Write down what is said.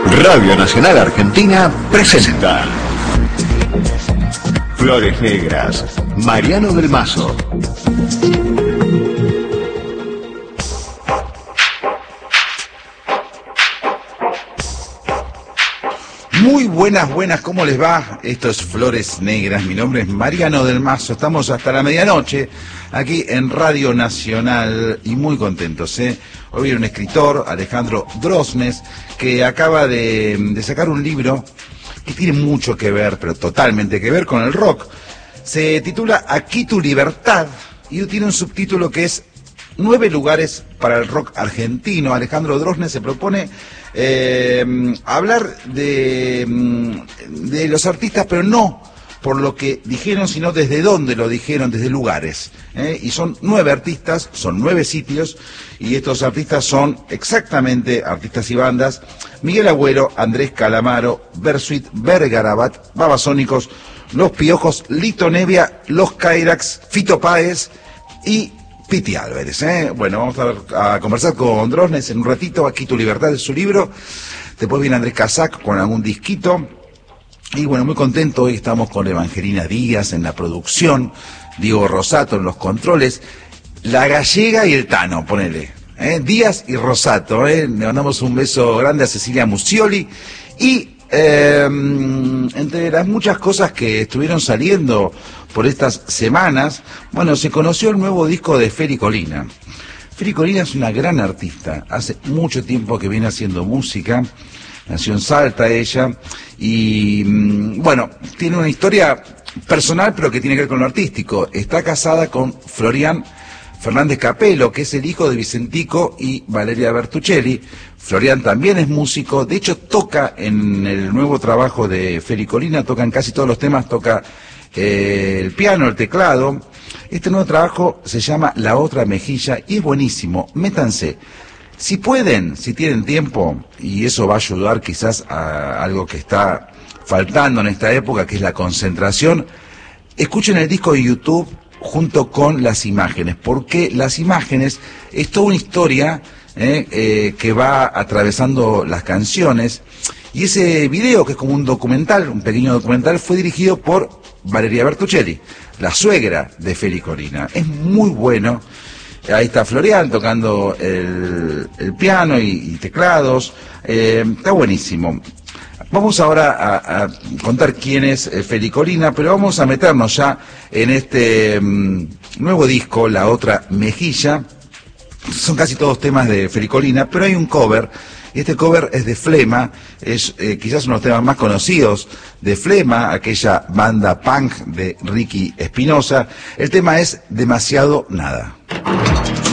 Radio Nacional Argentina presenta Flores Negras, Mariano del Mazo. Muy buenas, ¿cómo les va? Esto es Flores Negras, mi nombre es Mariano del Mazo, estamos hasta la medianoche aquí en Radio Nacional y muy contentos, ¿eh? Hoy viene un escritor, Alejandro Drosnes, que acaba de sacar un libro que tiene mucho que ver, pero totalmente que ver con el rock. Se titula Aquí tu libertad y tiene un subtítulo que es 9 lugares para el rock argentino. Alejandro Drosnes se propone hablar de los artistas, pero no por lo que dijeron, sino desde dónde lo dijeron, desde lugares. Y son 9 artistas, son 9 sitios, y estos artistas son exactamente artistas y bandas: Miguel Agüero, Andrés Calamaro, Bersuit, Vergarabat, Babasónicos, Los Piojos, Lito Nevia, Los Cairax, Fito Páez y Piti Álvarez, ¿eh? Bueno, vamos a conversar con Drosnes en un ratito. Aquí tu libertad es su libro. Después viene Andrés Casac con algún disquito. Y bueno, muy contento. Hoy estamos con Evangelina Díaz en la producción, Diego Rosato en los controles, La Gallega y el Tano, ponele, Díaz y Rosato, Le mandamos un beso grande a Cecilia Musioli. Y entre las muchas cosas que estuvieron saliendo por estas semanas, bueno, se conoció el nuevo disco de Feri Colina. Feri Colina es una gran artista, hace mucho tiempo que viene haciendo música, nació en Salta ella, y bueno, tiene una historia personal pero que tiene que ver con lo artístico. Está casada con Florian Fernández Capelo, que es el hijo de Vicentico y Valeria Bertuccelli. Florian también es músico, de hecho toca en el nuevo trabajo de Feri Colina, toca en casi todos los temas, toca el piano, el teclado. Este nuevo trabajo se llama La Otra Mejilla y es buenísimo. Métanse, si pueden, si tienen tiempo, y eso va a ayudar quizás a algo que está faltando en esta época, que es la concentración. Escuchen el disco de YouTube junto con las imágenes, porque las imágenes es toda una historia que va atravesando las canciones. Y ese video, que es como un documental, un pequeño documental, fue dirigido por Valeria Bertuccelli, la suegra de Feri Colina. Es muy bueno. Ahí está Florian tocando el piano y teclados. Está buenísimo. Vamos ahora a contar quién es Feri Colina, pero vamos a meternos ya en este nuevo disco, La Otra Mejilla. Son casi todos temas de Feri Colina, pero hay un cover, y este cover es de Flema, es quizás uno de los temas más conocidos de Flema, aquella banda punk de Ricky Espinosa. El tema es Demasiado Nada.